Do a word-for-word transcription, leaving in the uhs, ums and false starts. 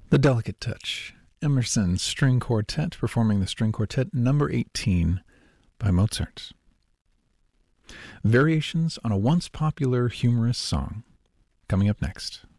The Delicate Touch, Emerson String Quartet, performing the String Quartet number eighteen by Mozart. Variations on a once popular humorous song, coming up next.